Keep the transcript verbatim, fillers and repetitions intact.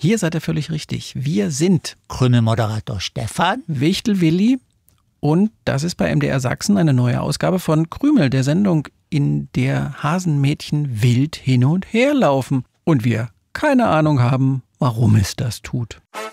Hier seid ihr völlig richtig. Wir sind Krümel-Moderator Stefan, Wichtel Willi und das ist bei M D R Sachsen eine neue Ausgabe von Krümel, der Sendung, in der Hasenmädchen wild hin und her laufen und wir keine Ahnung haben, warum es das tut.